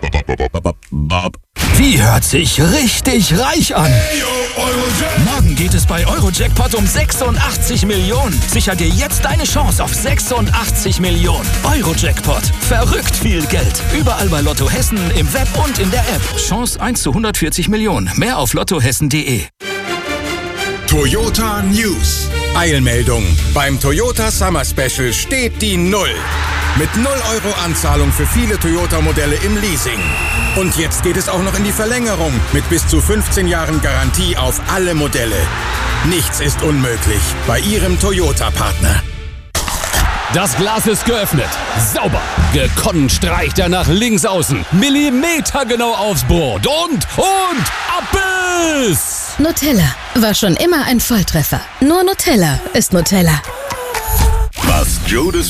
Die hört sich richtig reich an. Morgen geht es bei Eurojackpot um 86 Millionen. Sicher dir jetzt deine Chance auf 86 Millionen. Eurojackpot. Verrückt viel Geld. Überall bei Lotto Hessen, im Web und in der App. Chance 1 zu 140 Millionen. Mehr auf lottohessen.de. Toyota News. Eilmeldung. Beim Toyota Summer Special steht die 0. Mit 0 Euro Anzahlung für viele Toyota-Modelle im Leasing. Und jetzt geht es auch noch in die Verlängerung mit bis zu 15 Jahren Garantie auf alle Modelle. Nichts ist unmöglich bei Ihrem Toyota-Partner. Das Glas ist geöffnet. Sauber. Gekonnt streicht er nach links außen. Millimetergenau aufs Brot. Und Abbiss! Nutella war schon immer ein Volltreffer. Nur Nutella ist Nutella. Was Joe